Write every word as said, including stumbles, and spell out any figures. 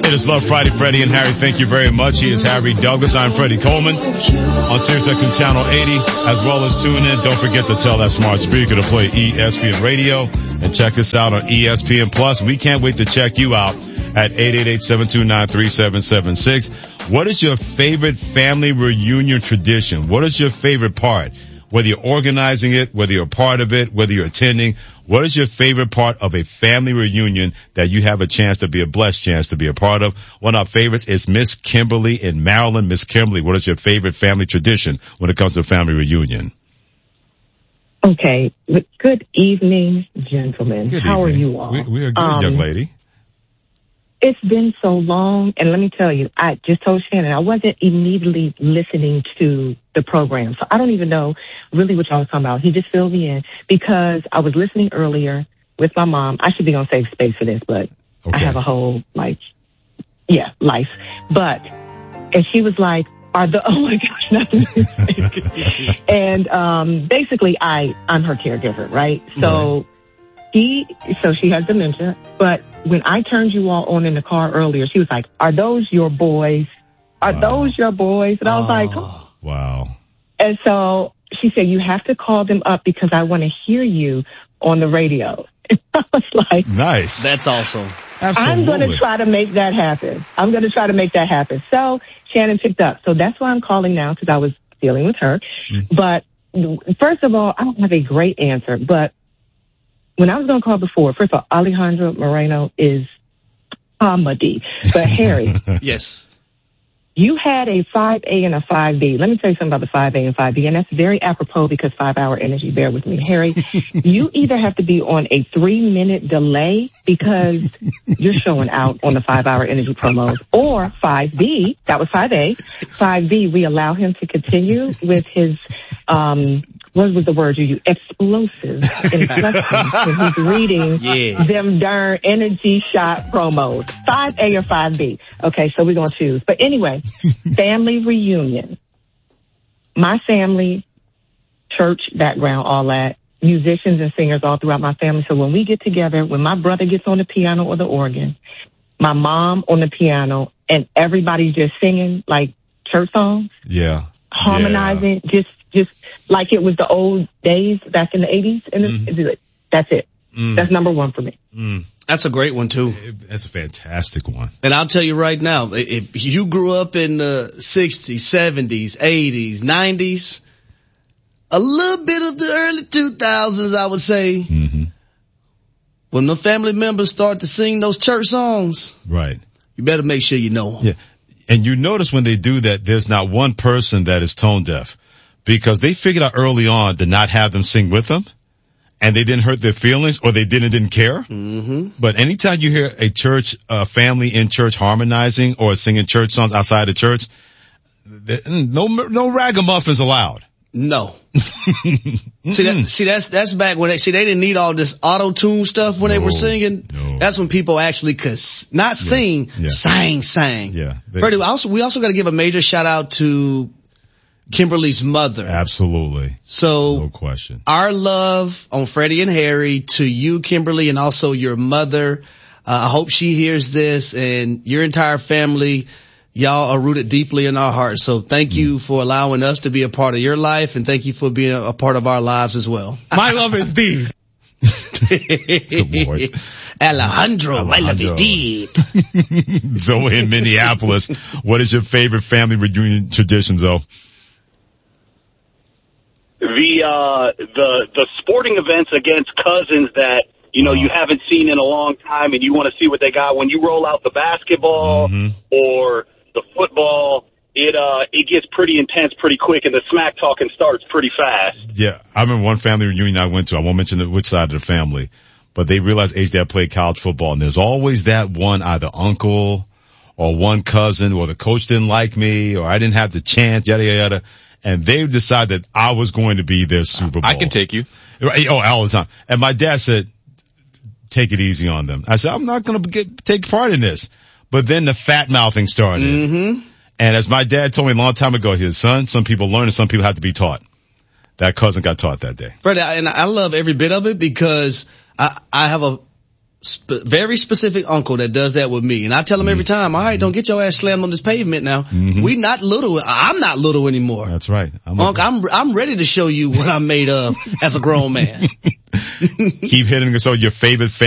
It is Love Friday, Freddie and Harry. Thank you very much. He is Harry Douglas. I'm Freddie Coleman on SiriusXM Channel eighty, as well as tune in. Don't forget to tell that smart speaker to play E S P N Radio and check us out on E S P N Plus. We can't wait to check you out at eight eight eight, seven two nine, three seven seven six. What is your favorite family reunion tradition? What is your favorite part? Whether you're organizing it, whether you're a part of it, whether you're attending, what is your favorite part of a family reunion that you have a chance to be a blessed chance to be a part of? One of our favorites is Miss Kimberly in Maryland. Miss Kimberly, what is your favorite family tradition when it comes to a family reunion? Okay. Good evening, gentlemen. Good How evening. are you all? We, we are good, um, young lady. It's been so long, and let me tell you, I just told Shannon I wasn't immediately listening to the program, so I don't even know really what y'all was talking about. He just filled me in because I was listening earlier with my mom. I should be on safe space for this, but okay. I have a whole, like, yeah, life. But, and she was like, are the, oh my gosh, not this. And um, basically, I, I'm her caregiver, right? So, right. She, so she has dementia, but when I turned you all on in the car earlier, she was like, are those your boys? Are wow. those your boys? And I was oh, like, oh. Wow. And so she said, you have to call them up because I want to hear you on the radio. And I was like, nice. That's awesome. Absolutely. I'm going to try to make that happen. I'm going to try to make that happen. So Shannon picked up. So that's why I'm calling now because I was dealing with her. Mm-hmm. But first of all, I don't have a great answer, but when I was going to call before, first of all, Alejandro Moreno is comedy. But Harry. Yes. You had a five A and a five B. Let me tell you something about the five A and five B, and that's very apropos because five-hour energy. Bear with me. Harry, you either have to be on a three-minute delay because you're showing out on the five-hour energy promos, or five B, that was five A. five B, we allow him to continue with his, um, what was the word you used? Explosive inflections when he's reading yeah. them darn energy shot promos. five A or five B. Okay, so we're going to choose. But anyway, family reunion. My family, church background, all that, musicians and singers all throughout my family. So when we get together, when my brother gets on the piano or the organ, my mom on the piano, and everybody's just singing like church songs. Yeah. Harmonizing, yeah. just just like it was the old days back in the eighties. And mm-hmm. that's it. Mm. That's number one for me. Mm. That's a great one, too. That's a fantastic one. And I'll tell you right now, if you grew up in the sixties, seventies, eighties, nineties, a little bit of the early two thousands, I would say, mm-hmm. when the family members start to sing those church songs, right? You better make sure you know them. Yeah. And you notice when they do that, there's not one person that is tone deaf because they figured out early on to not have them sing with them. And they didn't hurt their feelings, or they didn't didn't care. Mm-hmm. But anytime you hear a church, a family in church harmonizing or singing church songs outside the church, no no ragamuffins allowed. No. see that? See that's that's back when they see they didn't need all this auto tune stuff when no, they were singing. No. That's when people actually could not yeah. sing, yeah. sang, sang. Yeah. They, Freddie, also we also got to give a major shout out to Kimberly's mother. Absolutely. So, no question. Our love on Freddie and Harry to you, Kimberly, and also your mother. Uh, I hope she hears this, and your entire family. Y'all are rooted deeply in our hearts. So thank you mm. for allowing us to be a part of your life, and thank you for being a, a part of our lives as well. My love is deep. Good Lord. Alejandro, my love is deep. Zoe in Minneapolis, what is your favorite family reunion tradition, Zoe? The, uh, the, the sporting events against cousins that, you know, oh. you haven't seen in a long time and you want to see what they got. When you roll out the basketball mm-hmm. or the football, it, uh, it gets pretty intense pretty quick and the smack talking starts pretty fast. Yeah. I remember one family reunion I went to. I won't mention which side of the family, but they realized age dad played college football, and there's always that one, either uncle or one cousin, or the coach didn't like me, or I didn't have the chance, yada, yada, yada. And they decided that I was going to be their Super Bowl. I can take you. Oh, all the time. And my dad said, take it easy on them. I said, I'm not going to get take part in this. But then the fat mouthing started. Mm-hmm. And as my dad told me a long time ago, he said, son, some people learn and some people have to be taught. That cousin got taught that day. Freddie, and I love every bit of it because I, I have a sp- very specific uncle that does that with me. And I tell him every time, all right, don't get your ass slammed on this pavement now. Mm-hmm. We not little. I'm not little anymore. That's right. I'm Unc, I'm, I'm ready to show you what I'm made of as a grown man. Keep hitting us on your favorite family.